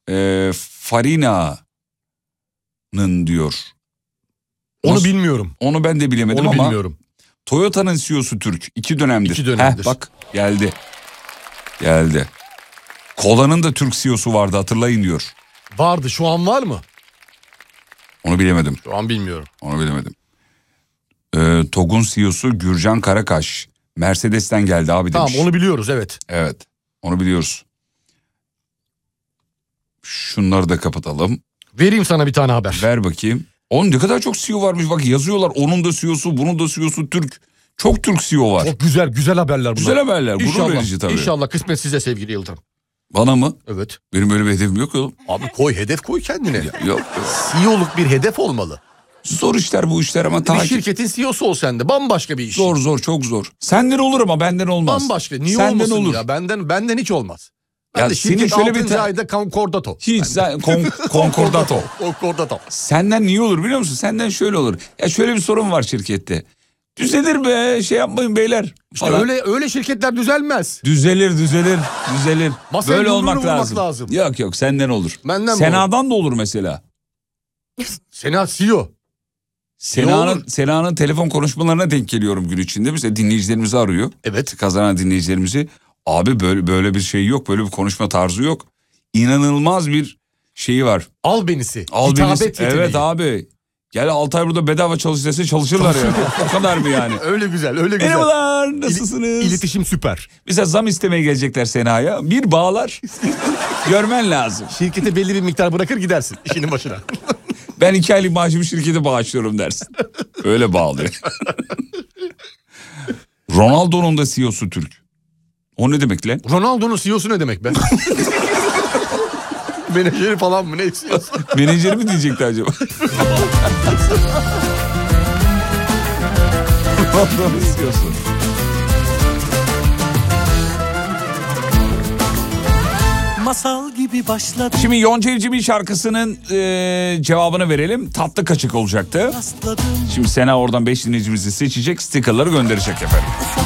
Farina'nın diyor. Onu bilmiyorum. Onu ben de bilemedim ama. Bilmiyorum. Toyota'nın CEO'su Türk. 2 dönemdir. 2 dönemdir. Bak geldi. Kola'nın da Türk CEO'su vardı, hatırlayın diyor. Vardı, şu an var mı? Onu bilemedim. Şu an bilmiyorum. Onu bilemedim. TOG'un CEO'su Gürcan Karakaş. Mercedes'ten geldi abi demiş. Tamam, onu biliyoruz, evet. Evet, onu biliyoruz. Şunları da kapatalım. Vereyim sana bir tane haber. Ver bakayım. Onun ne kadar çok CEO varmış, bak yazıyorlar. Onun da CEO'su, bunun da CEO'su Türk. Çok Türk CEO var. Çok güzel haberler bunlar. Güzel haberler. Gurur verici tabii. İnşallah kısmet size sevgili Yıldırım. Bana mı? Evet. Benim öyle bir hedefim yok oğlum. Abi hedef koy kendine. Yok. CEO'luk bir hedef olmalı. Zor işler bu işler ama Bir şirketin CEO'su ol sende. Bambaşka bir iş. Zor, çok zor. Senden olur ama benden olmaz. Bambaşka. Niye senden olmasın olur ya? Benden hiç olmaz. Ben ya de senin şirket şöyle 6. bir ayda Concordato. Hiç Concordato. Concordato. Senden niye olur biliyor musun? Senden şöyle olur. Ya şöyle bir sorun var şirkette. Düzelir be, şey yapmayın beyler. İşte öyle şirketler düzelmez. Düzelir. Masaya böyle yumruğunu olmak vurmak lazım. Yok senden olur. Benden Sena'dan da olur mesela. Sena CEO. Sena'nın telefon konuşmalarına denk geliyorum gün içinde. Mesela dinleyicilerimizi arıyor. Evet. Kazanan dinleyicilerimizi. Abi böyle bir şey yok. Böyle bir konuşma tarzı yok. İnanılmaz bir şeyi var. Albenisi. Hitabet yeteneği. Evet abi. Gel 6 ay burada bedava çalış dese çalışırlar yani. O kadar mı yani? Öyle güzel. Merhabalar, nasılsınız? İletişim süper. Mesela zam istemeye gelecekler Sena'ya. Bir bağlar. Görmen lazım. Şirkete belli bir miktar bırakır gidersin işinin başına. Ben 2 aylık maaşımı şirkete bağışlıyorum dersin. Öyle bağlıyor. Ronaldo'nun da CEO'su Türk. O ne demek lan? Ronaldo'nun CEO'su ne demek be? Menajeri falan mı, ne CEO'su? Menajeri mi diyecekti acaba? Ronaldo'nun CEO'su. Masal gibi başladı. Şimdi Yonca Evcimik'in şarkısının cevabını verelim. Tatlı kaçık olacaktı. Şimdi Sena oradan 5 dinleyicimizi seçecek, stickerları gönderecek efendim.